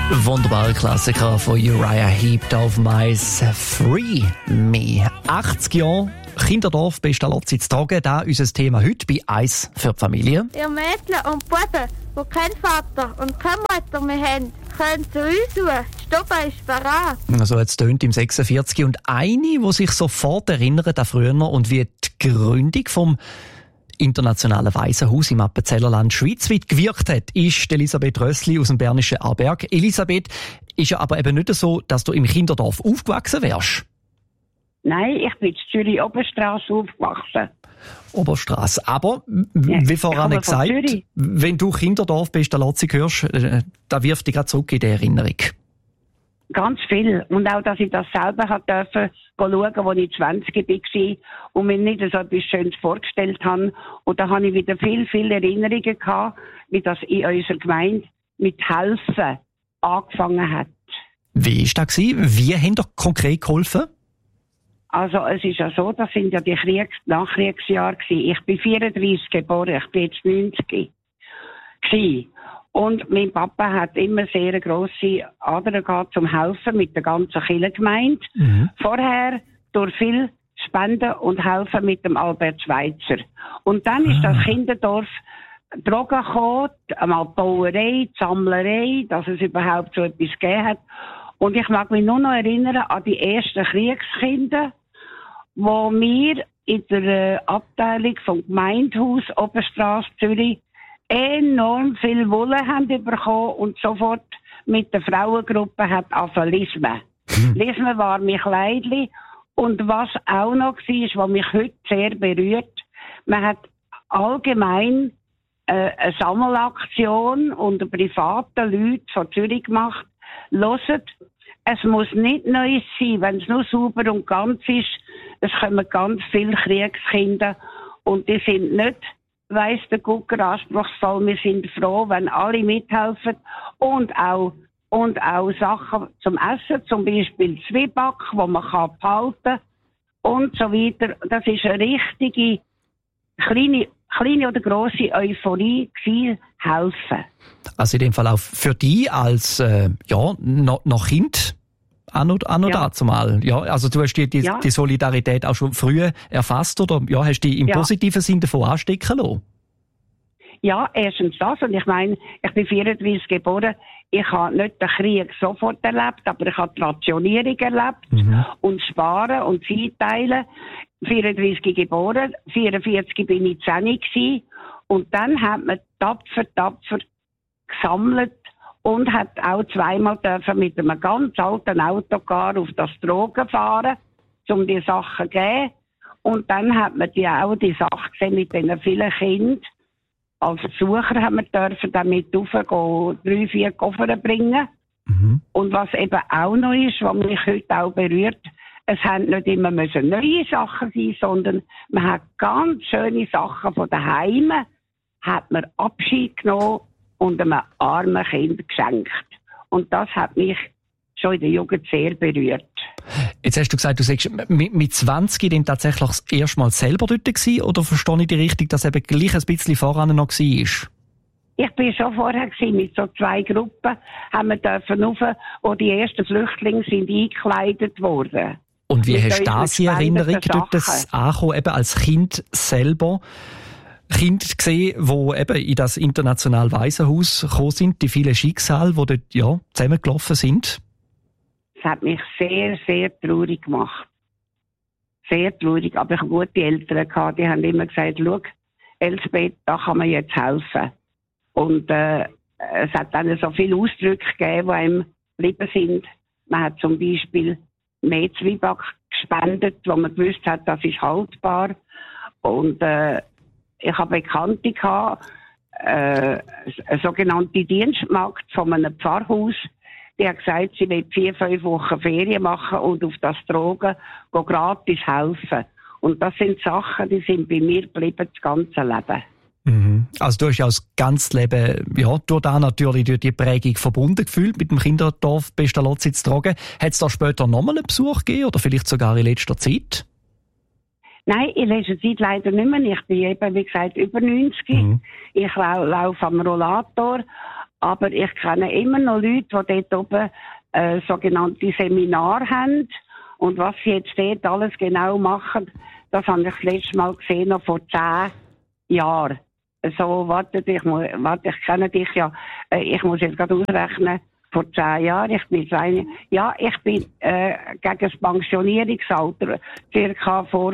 Wunderbarer Klassiker von Uriah Heep auf Mais Free Me. 80 Jahre Kinderdorf Pestalozzi zu tragen, da unser Thema heute bei «Eis für die Familie». Ihr Mädchen und Buben, die keinen Vater und keine Mutter mehr haben, können zu uns suchen. Die Stube ist bereit. Also jetzt tönt im 46 und eine, die sich sofort erinnert an früher und wie die Gründung vom internationalen Waisenhaus im Appenzellerland schweizweit gewirkt hat, ist Elisabeth Rössli aus dem bernischen Aarberg. Elisabeth, ist ja aber eben nicht so, dass du im Kinderdorf aufgewachsen wärst. Nein, ich bin in Zürich Oberstrasse aufgewachsen. Oberstrasse. Aber, wie vorhin gesagt, wenn du Kinderdorf Pestalozzi hörst, da wirft dich gerade zurück in die Erinnerung. Ganz viel. Und auch, dass ich das selber durfte schauen, als ich 20 war und mir nicht so etwas Schönes vorgestellt habe. Und da habe ich wieder viele Erinnerungen gehabt, wie das in unserer Gemeinde mit Helfen angefangen hat. Wie war das? Wie haben ihr konkret geholfen? Also, es ist ja so, das sind ja die Nachkriegsjahre gewesen. Ich bin 34 geboren, ich bin jetzt 90 gewesen. Und mein Papa hat immer sehr eine grosse Ader gehabt zum Helfen mit der ganzen Kirchengemeinde. Vorher durch viel Spenden und Helfen mit dem Albert Schweitzer. Und dann ist das Kinderdorf Drogen gekommen, einmal die Bauerei, die Sammlerei, dass es überhaupt so etwas gegeben hat. Und ich mag mich nur noch erinnern an die ersten Kriegskinder, wo wir in der Abteilung vom Gemeindehaus Oberstrasse Zürich enorm viel Wolle haben bekommen und sofort mit der Frauengruppe hat angefangen Lismen. Lismen war mein Kleidli. Und was auch noch war, was mich heute sehr berührt, man hat allgemein eine Sammelaktion unter privaten Leuten von Zürich gemacht. Hört, es muss nicht neu sein, wenn es nur sauber und ganz ist. Es kommen ganz viele Kriegskinder und die sind nicht, weiss der Gucker, anspruchsvoll. Wir sind froh, wenn alle mithelfen und auch Sachen zum Essen, zum Beispiel Zwieback, wo man behalten kann und so weiter. Das ist eine richtige kleine oder grosse Euphorie gewesen, helfen. Also in dem Fall auch für dich als noch Kind an dazu mal. Ja, also du hast die Solidarität auch schon früh erfasst oder hast dich im positiven Sinn davon anstecken lassen? Ja, erstens das. Und ich meine, ich bin 34 geboren. Ich habe nicht den Krieg sofort erlebt, aber ich habe die Rationierung erlebt und Sparen und Zeiteilen. 34 geboren, 44 bin ich 10 gewesen. Und dann hat man tapfer gesammelt und hat auch zweimal dürfen mit einem ganz alten Autocar auf das Drogen fahren, um die Sachen zu geben. Und dann hat man die Sache gesehen mit diesen vielen Kindern. Als Besucher haben wir dürfen damit raufgehen, 3-4 Koffer bringen. Und was eben auch noch ist, was mich heute auch berührt, es haben nicht immer neue Sachen sein, sondern man hat ganz schöne Sachen von den Heimen, hat man Abschied genommen und einem armen Kind geschenkt. Und das hat mich schon in der Jugend sehr berührt. Jetzt hast du gesagt, du sagst mit 20 dann tatsächlich das erste Mal selber dort gewesen, oder verstehe ich dich richtig, dass eben gleich ein bisschen voran noch war? Ich bin schon vorher gewesen, mit so 2 Gruppen, haben wir dürfen rauf, wo die ersten Flüchtlinge sind eingekleidet worden. Und wie hast du das in Erinnerung, dort das ankommen, eben als Kind selber? Kinder gesehen, die eben in das internationale Waisenhaus gekommen sind, die vielen Schicksale, die dort zusammengelaufen sind? Es hat mich sehr, sehr traurig gemacht. Sehr traurig. Aber ich habe gute Eltern gehabt, die haben immer gesagt, schau, Elsbeth, da kann man jetzt helfen. Und es hat dann so viele Ausdrücke gegeben, die einem geblieben sind. Man hat zum Beispiel mehr Zwieback gespendet, wo man gewusst hat, das ist haltbar. Und ich habe Bekannte gehabt, eine sogenannte Dienstmagd von einem Pfarrhaus, die hat gesagt, sie will 4-5 Wochen Ferien machen und auf das Drogen gratis helfen. Und das sind Sachen, die sind bei mir geblieben das ganze Leben. Also du hast ja das ganze Leben, durch die Prägung verbunden gefühlt mit dem Kinderdorf Pestalozzi zu tragen. Hat es da später nochmal einen Besuch gegeben oder vielleicht sogar in letzter Zeit? Nein, in letzter Zeit leider nicht mehr. Ich bin eben, wie gesagt, über 90. Ich laufe am Rollator. Aber ich kenne immer noch Leute, die dort oben sogenannte Seminare haben. Und was sie jetzt dort alles genau machen, das habe ich das letzte Mal gesehen, noch vor 10 Jahren. So, ich kenne dich ja. Ich muss jetzt gerade ausrechnen, vor 10 Jahren. Ich bin gegen das Pensionierungsalter, circa vor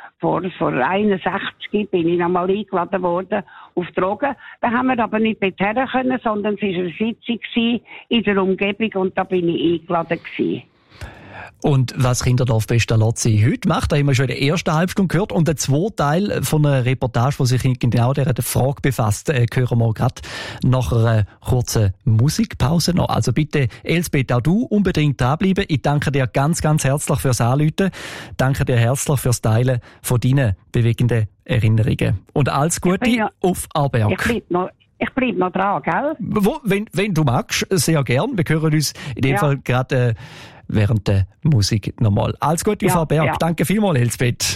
61 bin ich nochmal eingeladen worden auf Drogen. Da haben wir aber nicht dorthin können, sondern es war eine Sitzung in der Umgebung und da bin ich eingeladen gewesen. Und was Kinderdorf Pestalozzi heute macht, da haben wir schon in der ersten Halbstunde gehört. Und der zweite Teil von einer Reportage, die sich genau dieser Frage befasst, hören wir gerade nach einer kurzen Musikpause noch. Also bitte, Elsbeth, auch du unbedingt dranbleiben. Ich danke dir ganz, ganz herzlich fürs Anrufen. Danke dir herzlich fürs Teilen von deinen bewegenden Erinnerungen. Und alles Gute auf Aarberg. Ich bleib noch dran, gell? Wenn du magst, sehr gern. Wir hören uns in dem Fall gerade während der Musik nochmal. Alles Gute auf Aarberg. Ja. Danke vielmals, Elsbeth.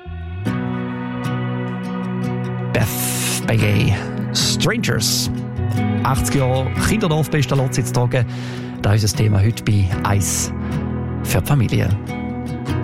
Beth Begay, Strangers. 80 Jahre Kinderdorf Pestalozzi zu tragen. Das ist das Thema heute bei Eis für die Familie.